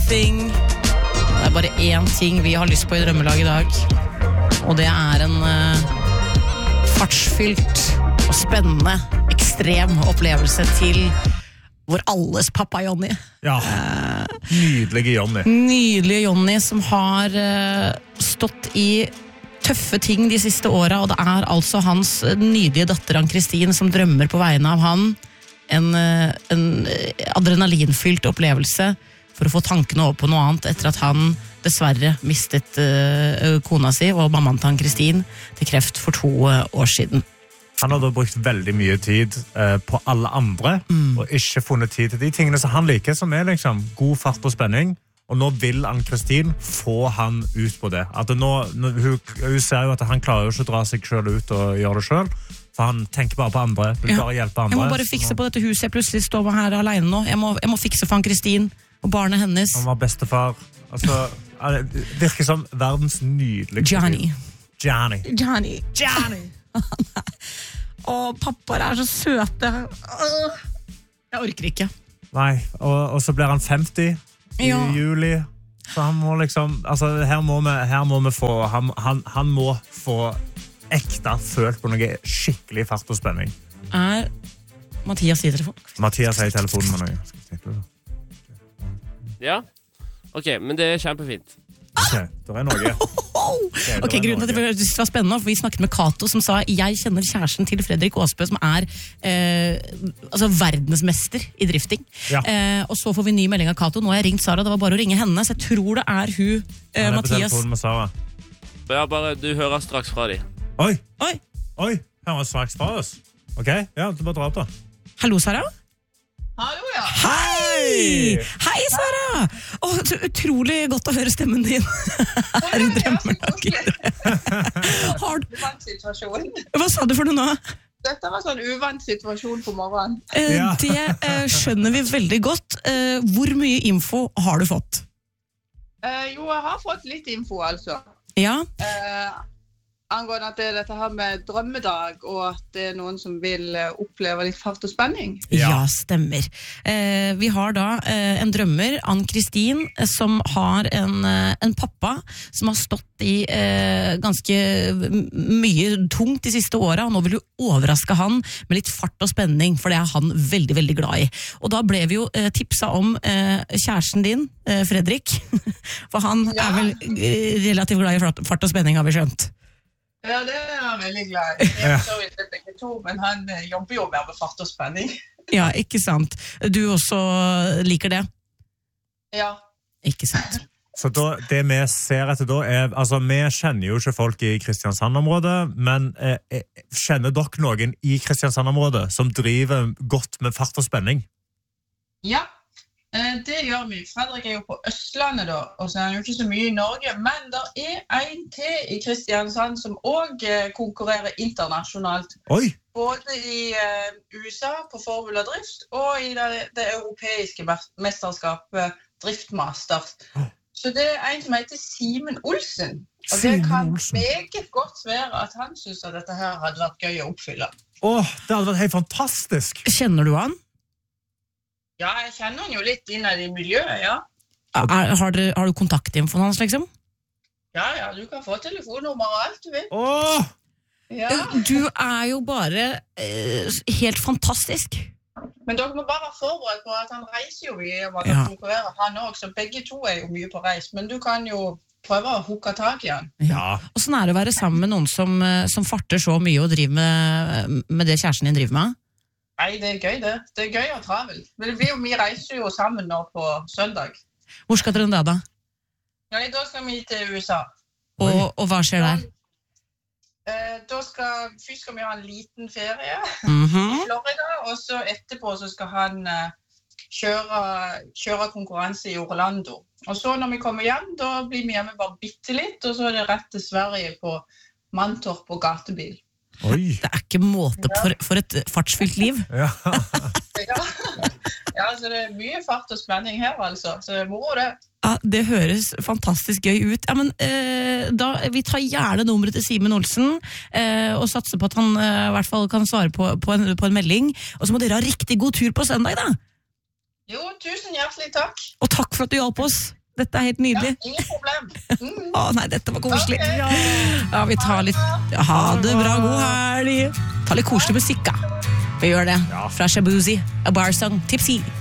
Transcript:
thing. Det bare én ting vi har lyst på i drømmelag i dag, og det en fartsfylt og spennende, ekstrem opplevelse til vår alles pappa Jonny. Ja, nydelige Jonny. Nydelige Jonny som har stått i tøffe ting de siste årene, og det altså hans nydelige datter Ann-Kristin som drømmer på vegne av han. En adrenalinfylt opplevelse for å få tankene over på noe annet etter at han dessverre mistet kona si og mammaen til Ann-Kristin til kreft for 2 år siden. Han har da brukt veldig mye tid på alle andre, og ikke funnet tid til de tingene som han liker, som liksom god fart og spenning. Og nå vil Ann-Kristin få han ut på det. At hun ser jo at han klarer jo ikke å dra seg selv ut og gjøre det selv, for han tenker bare på andre, vil bare hjelpe andre. Jeg må bare fikse på dette huset, jeg plutselig står her alene nå. Jeg må fikse for Ann-Kristin og barnet hennes. Han var bestefar. Altså, det virker som verdens nydeligste. Johnny. Og pappaer så søte. Jeg orker ikke. Nei, og så blir han 50 i juli. Så han må liksom, altså her må vi få, han må få ekte følt på noe skikkelig fart og spenning. Mathias i telefonen? Mathias i telefonen med noe. Skal vi snippe det? Ja, ok, men det kjempefint. Ok, det noe. Ok, grunnen til at det var spennende, for vi snakket med Kato som sa jeg kjenner kjæresten til Fredrik Aasbø som altså verdensmester i drifting. Og så får vi ny melding av Kato. Nå har jeg ringt Sara, det var bare å ringe henne, så jeg tror det hun, Mathias. På med Sara. Ja, bare du hører straks fra de. Oi, hører straks fra oss. Ok, ja, du bare dra opp da. Hallo, Sara? Hallo, ja. Hei, Sara! Så utrolig godt å høre stemmen din her i drømmelaget. Uvant situasjon. Hva sa du for noe nå? Dette var sånn uvant situasjon på morgenen. Det skjønner vi veldig godt. Hvor mye info har du fått? Jo, jeg har fått litt info, altså. Ja. Angående at det dette her med drømmedag, og at det noen som vil oppleve litt fart og spenning. Ja, stemmer. Vi har da en drømmer, Ann-Kristin, som har en pappa som har stått i ganske mye tungt de siste årene, og nå vil du overraske han med litt fart og spenning, for det han veldig, veldig glad i. Og da ble vi jo tipset om kjæresten din, Fredrik, for han vel relativt glad i fart og spenning, har vi skjønt. Ja, det han veldig glad i. Jeg så ikke begge to, men han jobber jo mer med fart og spenning. Ja, ikke sant. Du også liker det? Ja. Ikke sant. Så da, det vi ser etter da altså vi kjenner jo ikke folk i Kristiansand-området, men kjenner dere noen i Kristiansand-området som driver godt med fart og spenning? Ja. Det gjør vi. Fredrik jo på Østlandet da, og så jo ikke så mye i Norge, men det en til i Kristiansand som også konkurrerer internasjonalt. Oi! Både i USA på Formula Drift, og i det europeiske mesterskapet Driftmaster. Så det en som heter Simen Olsen, og det kan meget godt være at han synes at dette her hadde vært gøy å oppfylle. Det hadde vært helt fantastisk! Kjenner du han? Ja, jeg kjenner han jo litt innad i miljøet, ja. Har du kontaktinfoen hans, liksom? Ja, du kan få telefonnummer og alt du vil. Ja. Du jo bare helt fantastisk. Men dere må bare være forberedt på at han reiser jo mye, og han konkurrerer han også, så begge to jo mye på reis, men du kan jo prøve å hooke tak i han. Ja. Og sånn det å være sammen med noen som farter så mye og driver med det kjæresten din driver med? Nei, det gøy det. Det gøy og travel. Men vi reiser jo sammen nå på søndag. Hvor skal dere da? Nei, da skal vi til USA. Og hva skjer der? Først skal vi ha en liten ferie i Florida, og så etterpå så skal han kjøre konkurranse i Orlando. Og så når vi kommer hjem, da blir vi hjemme bare bitte litt, og så det rett til Sverige på Mantorp og gatebil. Oi. Det ikke måte for et fartsfylt liv. Ja, så det mye fart og spenning her, altså. Så det moro det. Ja, det høres fantastisk gøy ut. Ja, men vi tar gjerne nummeret til Simen Olsen, og satser på at han i hvert fall kan svare på en melding. Og så må dere ha riktig god tur på søndag, da. Jo, tusen hjertelig takk. Og takk for at du hjalp oss. Dette er helt nydelig. Ingen problem. Å nei, dette var koselig. Ok. Ja, vi tar litt. Ha det bra, god helg. Ta litt koselig musikk, da. Vi gjør det. Fra Shabuzi, A Bar Song, Tipsy.